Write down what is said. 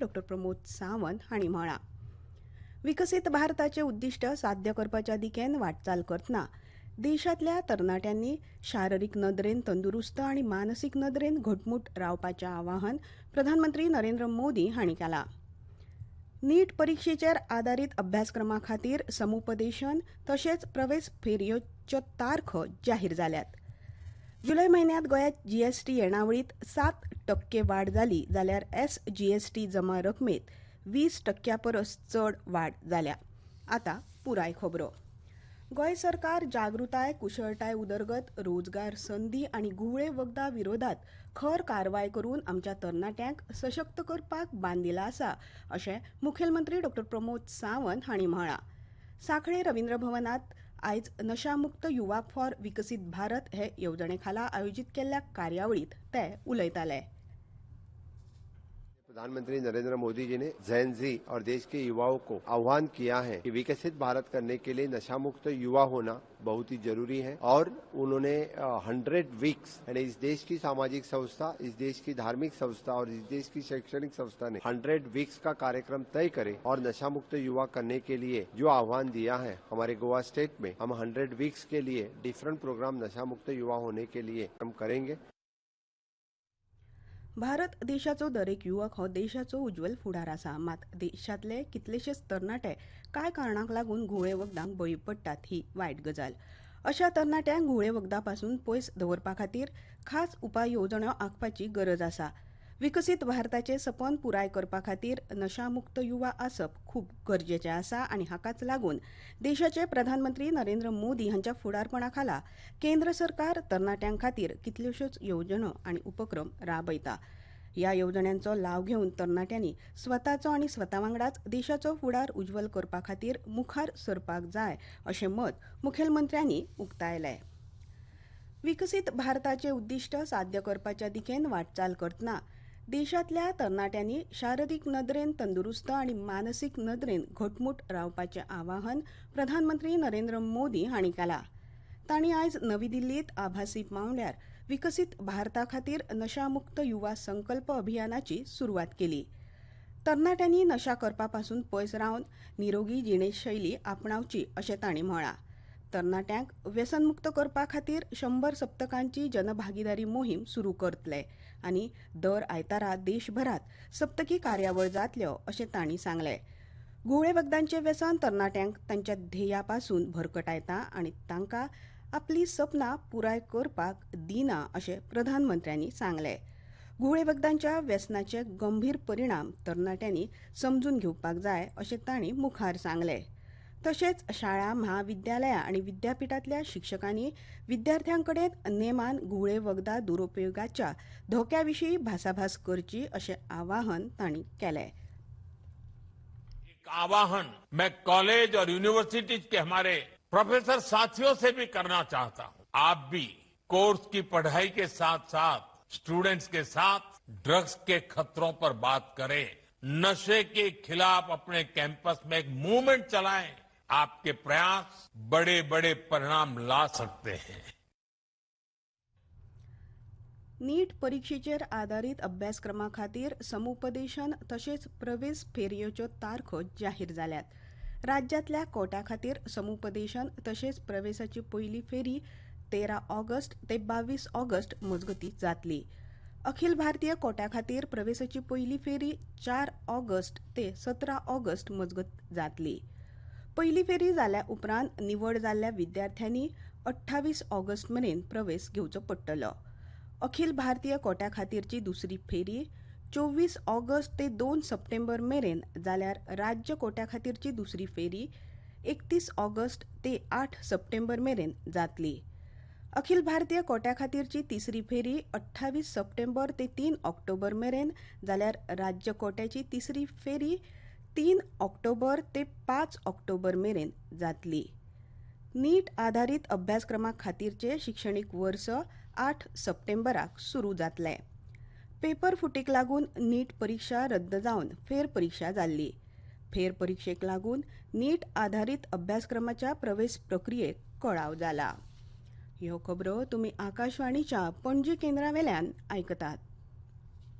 डॉ प्रमोद सावंत हांणी म्हळां. विकसीत भारताचे उद्दिष्ट साध्य करपाच्या दिकेन वाटचाल करतना देशातल्या तरणाट्यांनी शारीरिक नदरेन तंदुरुस्त आनी मानसीक नदरेन घटमूट रावपाचें आवाहन प्रधानमंत्री नरेंद्र मोदी हांणी केलां. नीट परीक्षेचेर आदारीत अभ्यासक्रमा खातीर समुपदेशन तशेंच प्रवेश फेरयोच्यो तारखो जाहीर जाल्यात. जुलय म्हयन्यांत गोंयांत जीएसटी येणावळीत 7% वाड जाली जाल्यार एसजीएसटी जमा रकमेत 20% परस चड वाड जाल्या. आतां पुराय खबरो. गोंय सरकार जागृताय, कुशळटाय उदरगत, रोजगार संदी आनी घुवळे वखदां विरोधात खर कारवाय करून आमच्या तरणाट्यांक सशक्त करपाक बांदिला आसा अशें मुखेलमंत्री डॉ प्रमोद सावंत हांणी म्हळां. सांखळे रवींद्र भवनात आयज नशामुक्त युवा फॉर विकसीत भारत हे येवजणे खाला आयोजीत केल्ल्या कार्यावळीत ते उलयताले. प्रधानमंत्री नरेंद्र मोदी जी ने जेन ज़ी और देश के युवाओं को आह्वान किया है कि विकसित भारत करने के लिए नशामुक्त युवा होना बहुत ही जरूरी है और उन्होंने 100 वीक्स यानी इस देश की सामाजिक संस्था, इस देश की धार्मिक संस्था और इस देश की शैक्षणिक संस्था ने 100 वीक्स का कार्यक्रम तय करे और नशामुक्त युवा करने के लिए जो आह्वान दिया है. हमारे गोवा स्टेट में हम 100 वीक्स के लिए डिफरेंट प्रोग्राम नशामुक्त युवा होने के लिए हम करेंगे. भारत देशाचो दरेक युवक हो देशाचो उज्वल फुडार आसा. मात देशातले कितलेशेच तरणाटे कांय कारणांक लागून घुवळे वखदांक बळी पडटात ही वायट गजाल. अशा तरणाट्यांक घुवळे वखदांपासून पयस दवरपा खातीर खास उपाय येवजण्यो आंखपाची गरज आसा. विकसीत भारताचें सपन पुराय करपा खातीर नशामुक्त युवा आसप खूब गरजेचें आसा आनी हाकाच लागून देशाचे प्रधानमंत्री नरेंद्र मोदी हांच्या फुडारपणा खाला केंद्र सरकार तरणाट्यां खातीर कितल्योशोच येवजण्यो आनी उपक्रम राबयता. ह्या येवजण्यांचो लाव घेवन तरणाट्यांनी स्वताचो आनी स्वता वांगडाच देशाचो फुडार उज्वल करपा खातीर मुखार सरपाक जाय अशें मत मुखेलमंत्र्यांनी उक्तायलें. विकसीत भारताचें उद्दिष्ट साध्य करपाच्या दिकेन वाटचाल करतना देशातल्या तरणाट्यांनी शारीरिक नदरेन तंदुरुस्त आनी मानसीक नदरेन घटमूट रावपाचें आवाहन प्रधानमंत्री नरेंद्र मोदी हांणी केलां. तांणी आयज नवी दिल्लींत आभासी पावंड्यार विकसीत भारता खातीर नशामुक्त युवा संकल्प अभियानाची सुरवात केली. तरणाट्यांनी नशा करपा पासून पयस रावन निरोगी जिणेशैली आपणावची अशें तांणी म्हळां. तरणाट्यांक व्यसनमुक्त करपा खातीर 100 सप्तकांची जनभागीदारी मोहीम सुरू करतले आनी दर आयतारा देशभरात सप्तकी कार्यावळ जातल्यो अशें तांणी सांगलें. घुवळे वखदांचें व्यसन तरणाट्यांक तांच्या ध्येया पासून भरकटायता आनी तांकां आपली सपनां पुराय करपाक दिना अशें प्रधानमंत्र्यांनी सांगलें. घुवळे वखदांच्या व्यसनाचे गंभीर परिणाम तरणाट्यांनी समजून घेवपाक जाय अशें तांणी मुखार सांगलें. तशेंच शाळा, महाविद्यालयां आनी विद्यापीठांतल्या शिक्षकांनी विद्यार्थ्यांकडेन नेमान घुवळे वखदां दुरुपयोगाच्या धोक्याविशीं भासाभास करची अशें आवाहन तांणी केलें. एक आवाहन मैं कॉलेज और यूनिवर्सिटीज के हमारे प्रोफेसर साथियों से भी करना चाहता हूं. आप भी कोर्स की पढ़ाई के साथ साथ स्टूडेंट्स के साथ ड्रग्स के खतरों पर बात करें. नशे के खिलाफ अपने कैंपस में एक मूवमेंट चलाएं. आपके प्रयास बड़े बड़े परिणाम ला सकते हैं. नीट परीक्षेचेर आदारीत अभ्यासक्रमा खातीर समुपदेशन तशेंच प्रवेश फेरयोच्यो तारखो जाहीर जाल्यात. राज्यांतल्या कोट्या खातीर समुपदेशन तशेंच प्रवेशाची पयली फेरी 13 ऑगस्ट ते 22 ऑगस्ट मजगतीं जातली. अखिल भारतीय कोट्या खातीर प्रवेशाची पयली फेरी 4 ऑगस्ट ते 17 ऑगस्ट मजगत जातली. पयली फेरी जाल्या उपरांत निवड जाल्ल्या विद्यार्थ्यांनी 28 ऑगस्ट मेरेन प्रवेश घेवचो पडटलो. अखिल भारतीय कोट्या खातीरची दुसरी फेरी 24 ऑगस्ट ते 2 सप्टेंबर मेरेन जाल्यार राज्य कोट्या खातीरची दुसरी फेरी 31 ऑगस्ट ते 8 सप्टेंबर मेरेन जातली. अखिल भारतीय कोट्या खातीरची तिसरी फेरी 28 सप्टेंबर ते 3 ऑक्टोबर मेरेन जाल्यार राज्य कोट्याची तिसरी फेरी 3 ऑक्टोबर ते 5 ऑक्टोबर मेरेन जातली. नीट आधारीत अभ्यासक्रमा खातीरचे शिक्षणीक वर्स 8 सप्टेंबराक सुरू जातलें. पेपर फुटीक लागून नीट परीक्षा रद्द जावन फेरपरीक्षा जाल्ली. फेरपरीक्षेक लागून नीट आधारीत अभ्यासक्रमाच्या प्रवेश प्रक्रियेक कळाव जाला. ह्यो खबरो तुमी आकाशवाणीच्या पणजी केंद्रावेल्यान आयकतात.